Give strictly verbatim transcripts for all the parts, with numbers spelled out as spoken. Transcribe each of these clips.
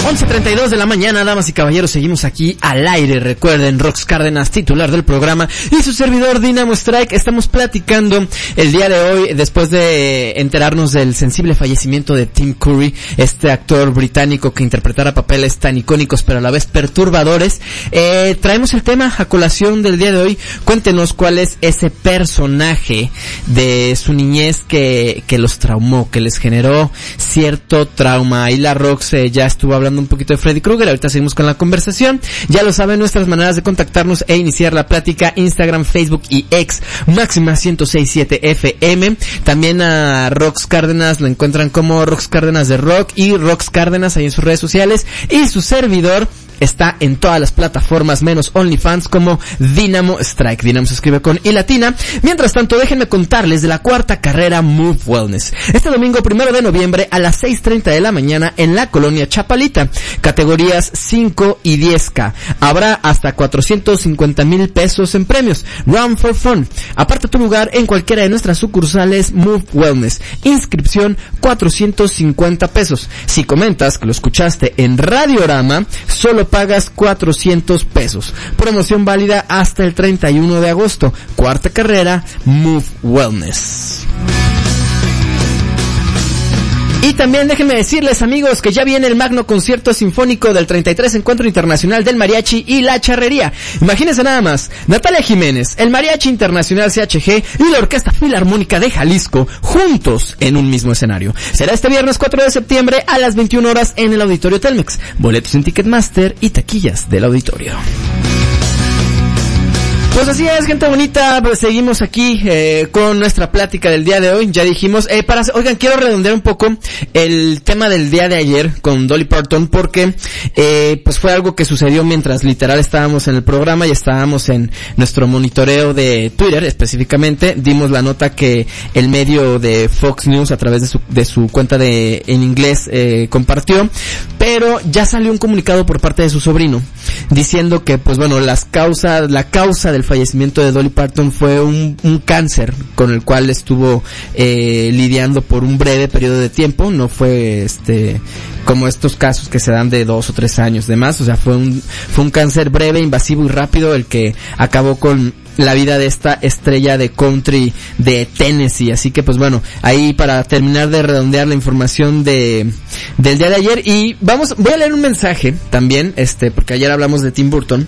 once treinta y dos de la mañana, damas y caballeros, seguimos aquí al aire. Recuerden, Rox Cárdenas, titular del programa, y su servidor Dynamo Strike. Estamos platicando el día de hoy, después de enterarnos del sensible fallecimiento de Tim Curry, este actor británico que interpretara papeles tan icónicos pero a la vez perturbadores. Eh, traemos el tema a colación del día de hoy. Cuéntenos cuál es ese personaje de su niñez que, que los traumó, que les generó cierto trauma. Ahí la Rox eh, ya estuvo hablando un poquito de Freddy Krueger. Ahorita seguimos con la conversación. Ya lo saben, nuestras maneras de contactarnos e iniciar la plática: Instagram, Facebook y X, Máxima ciento seis punto siete F M. También a Rox Cárdenas lo encuentran como Rox Cárdenas de Rock y Rox Cárdenas ahí en sus redes sociales. Y su servidor está en todas las plataformas menos OnlyFans como Dynamo Strike. Dynamo se escribe con I latina. Mientras tanto, déjenme contarles de la cuarta carrera Move Wellness. Este domingo primero de noviembre a las seis treinta de la mañana en la colonia Chapalita. Categorías cinco y diez K. Habrá hasta cuatrocientos cincuenta mil pesos en premios. Run for Fun. Aparta tu lugar en cualquiera de nuestras sucursales Move Wellness. Inscripción cuatrocientos cincuenta pesos. Si comentas que lo escuchaste en Radiorama, solo pagas cuatrocientos pesos. Promoción válida hasta el treinta y uno de agosto. Cuarta carrera Move Wellness. Y también déjenme decirles, amigos, que ya viene el magno concierto sinfónico del treinta y tres Encuentro Internacional del Mariachi y la Charrería. Imagínense nada más, Natalia Jiménez, el Mariachi Internacional C H G y la Orquesta Filarmónica de Jalisco, juntos en un mismo escenario. Será este viernes cuatro de septiembre a las veintiuna horas en el Auditorio Telmex. Boletos en Ticketmaster y taquillas del auditorio. Pues así es, gente bonita, pues seguimos aquí eh, con nuestra plática del día de hoy. Ya dijimos, eh, para, oigan, quiero redondear un poco el tema del día de ayer con Dolly Parton, porque eh, pues fue algo que sucedió mientras literal estábamos en el programa y estábamos en nuestro monitoreo de Twitter específicamente. Dimos la nota que el medio de Fox News a través de su, de su cuenta de en inglés eh, compartió, pero ya salió un comunicado por parte de su sobrino diciendo que pues bueno, las causas, la causa del fallecimiento de Dolly Parton fue un, un cáncer con el cual estuvo eh, lidiando por un breve periodo de tiempo. No fue este como estos casos que se dan de dos o tres años de más, o sea, fue un fue un cáncer breve, invasivo y rápido el que acabó con la vida de esta estrella de country de Tennessee. Así que pues bueno, ahí para terminar de redondear la información de del día de ayer. Y vamos, voy a leer un mensaje también, este, porque ayer hablamos de Tim Burton,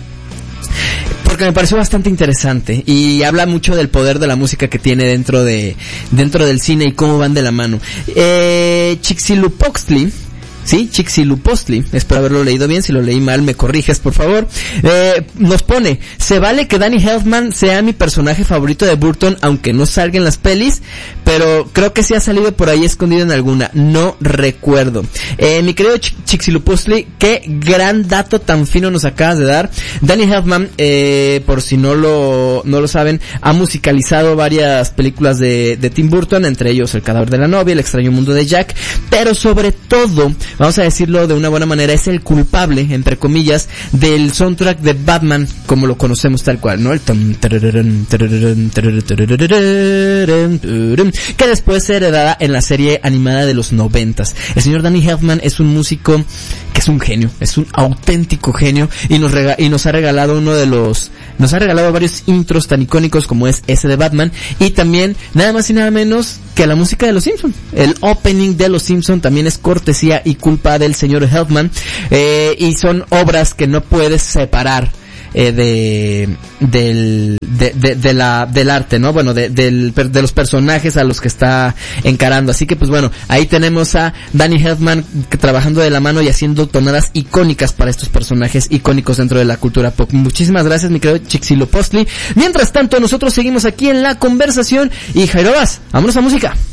porque me pareció bastante interesante y habla mucho del poder de la música que tiene dentro de dentro del cine y cómo van de la mano. Eh, Chicxulubpochtli, sí, Chicxulubpochtli, espero haberlo leído bien. Si lo leí mal, me corriges, por favor. Eh, nos pone: se vale que Danny Elfman sea mi personaje favorito de Burton, aunque no salga en las pelis, pero creo que sí ha salido por ahí escondido en alguna, no recuerdo. Eh, mi querido Ch- Chicxulubpochtli, qué gran dato tan fino nos acabas de dar. Danny Elfman, eh, por si no lo, no lo saben, ha musicalizado varias películas de, de Tim Burton, entre ellos El cadáver de la novia, El extraño mundo de Jack, pero sobre todo, vamos a decirlo de una buena manera, es el culpable, entre comillas, del soundtrack de Batman, como lo conocemos tal cual, ¿no? El tam, tararán, tararán, tararán, tararán, tararán, que después se heredada en la serie animada de los noventas. El señor Danny Elfman es un músico que es un genio, es un auténtico genio, y nos rega- y nos ha regalado uno de los, nos ha regalado varios intros tan icónicos como es ese de Batman, y también nada más y nada menos que la música de Los Simpson. El opening de Los Simpson también es cortesía y culpa del señor Elfman, eh, y son obras que no puedes separar eh, de del de, de, de la del arte, ¿no? Bueno, de del de los personajes a los que está encarando. Así que pues bueno, ahí tenemos a Danny Elfman trabajando de la mano y haciendo tonadas icónicas para estos personajes icónicos dentro de la cultura pop. Muchísimas gracias, mi querido Chicxulubpochtli. Mientras tanto, nosotros seguimos aquí en la conversación y Jairobas, vámonos a música.